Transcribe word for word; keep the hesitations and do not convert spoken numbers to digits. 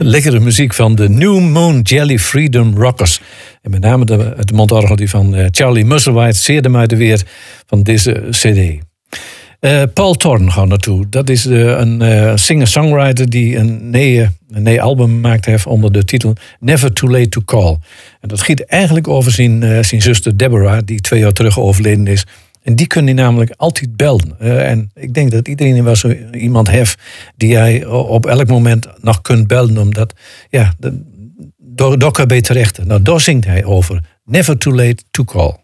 lekkere muziek van de New Moon Jelly Freedom Rockers. En met name de, het mondorgel die van uh, Charlie Musselwhite, zeer de moeite weer van deze cd. Uh, Paul Thorn gaat naartoe. Dat is uh, een uh, singer-songwriter die een nee, een nee album gemaakt heeft onder de titel Never Too Late to Call. En dat gaat eigenlijk over zijn, uh, zijn zuster Deborah, die twee jaar terug overleden is. En die kun je namelijk altijd bellen. Uh, en ik denk dat iedereen wel zo iemand heeft die jij op elk moment nog kunt bellen. Omdat, ja, daar kan je terecht. Nou, daar zingt hij over. Never Too Late to Call.